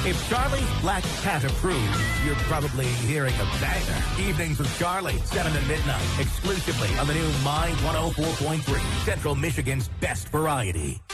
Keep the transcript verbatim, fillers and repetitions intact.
If Charlie's Black Cat approves, you're probably hearing a banger. Evenings with Charlie, seven to midnight, exclusively on the new Mind one oh four point three, Central Michigan's best variety.